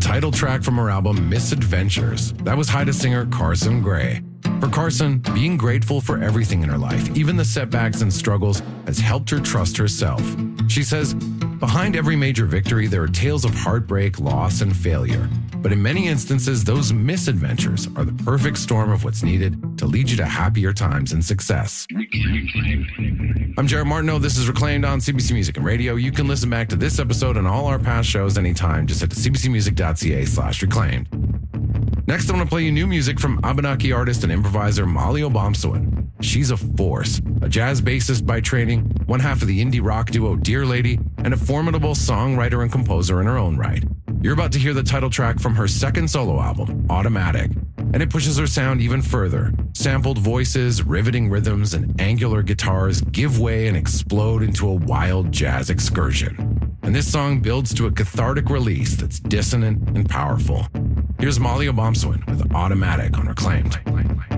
title track from her album Misadventures. That was Haida singer Carson Gray. For Carson, being grateful for everything in her life, even the setbacks and struggles, has helped her trust herself. She says, behind every major victory, there are tales of heartbreak, loss, and failure. But in many instances, those misadventures are the perfect storm of what's needed to lead you to happier times and success. I'm Jared Martineau. This is Reclaimed on CBC Music and Radio. You can listen back to this episode and all our past shows anytime. Just head to cbcmusic.ca/reclaimed. Next, I'm going to play you new music from Abenaki artist and improviser Molly Obomsawin. She's a force, a jazz bassist by training, one half of the indie rock duo Dear Lady, and a formidable songwriter and composer in her own right. You're about to hear the title track from her second solo album, Automatic, and it pushes her sound even further. Sampled voices, riveting rhythms, and angular guitars give way and explode into a wild jazz excursion. And this song builds to a cathartic release that's dissonant and powerful. Here's Molly Obomsawin with Automatic on Reclaimed.